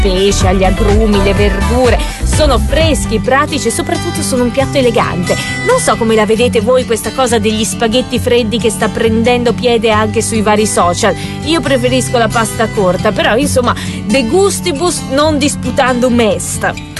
pesce, agli agrumi, le verdure. Sono freschi, pratici e soprattutto sono un piatto elegante. Non so come la vedete voi questa cosa degli spaghetti freddi che sta prendendo piede anche sui vari social. Io preferisco la pasta corta, però insomma de gustibus non disputandum est.